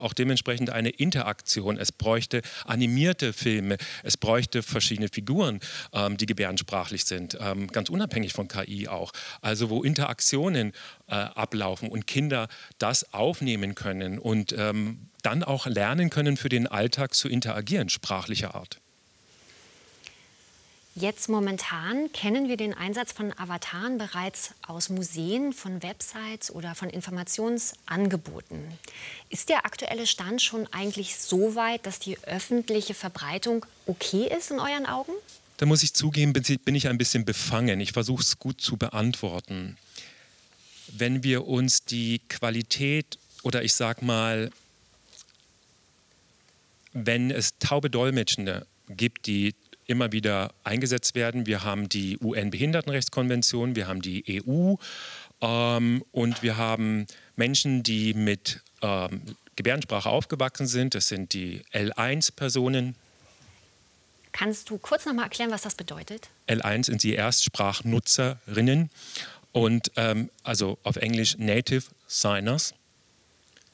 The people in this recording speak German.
auch dementsprechend eine Interaktion. Es bräuchte animierte Filme, es bräuchte verschiedene Figuren, die gebärdensprachlich sind, ganz unabhängig von KI auch. Also wo Interaktionen ablaufen und Kinder das aufnehmen können und dann auch lernen können, für den Alltag zu interagieren, sprachlicher Art. Jetzt momentan kennen wir den Einsatz von Avataren bereits aus Museen, von Websites oder von Informationsangeboten. Ist der aktuelle Stand schon eigentlich so weit, dass die öffentliche Verbreitung okay ist in euren Augen? Da muss ich zugeben, bin ich ein bisschen befangen. Ich versuche es gut zu beantworten. Wenn wir uns die Qualität oder ich sag mal, wenn es taube Dolmetschende gibt, die immer wieder eingesetzt werden. Wir haben die UN-Behindertenrechtskonvention, wir haben die EU und wir haben Menschen, die mit Gebärdensprache aufgewachsen sind. Das sind die L1-Personen. Kannst du kurz noch mal erklären, was das bedeutet? L1 sind die Erstsprachnutzerinnen und also auf Englisch Native Signers.